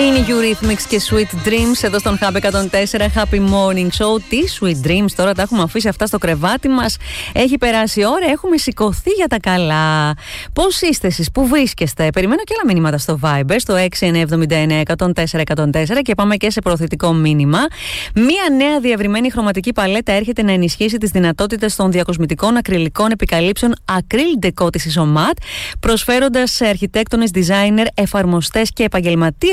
Είναι η Eurythmics και Sweet Dreams εδώ στον Hub 104 Happy Morning Show. Τι Sweet Dreams, τώρα τα έχουμε αφήσει αυτά στο κρεβάτι μας. Έχει περάσει η ώρα, έχουμε σηκωθεί για τα καλά. Πώς είστε εσείς, πού βρίσκεστε? Περιμένω και άλλα μηνύματα στο Viber, στο 6979 104 και πάμε και σε προωθητικό μήνυμα. Μία νέα διευρυμένη χρωματική παλέτα έρχεται να ενισχύσει τις δυνατότητες των διακοσμητικών ακριλικών επικαλύψεων Acryl Deco της Isomat, προσφέροντας σε αρχιτέκτονες, designer, εφαρμοστές και επαγγελματίες